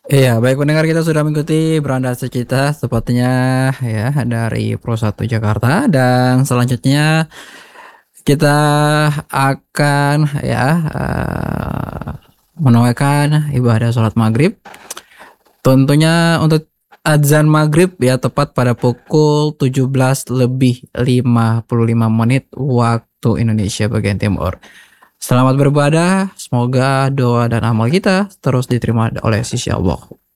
Iya, baik pendengar kita sudah mengikuti beranda kita sepertinya ya dari Pro 1 Jakarta dan selanjutnya kita akan ya menunaikan ibadah sholat maghrib. Tentunya untuk adzan maghrib ya tepat pada pukul 17:55 waktu Indonesia bagian timur. Selamat beribadah, semoga doa dan amal kita terus diterima oleh sisi Allah.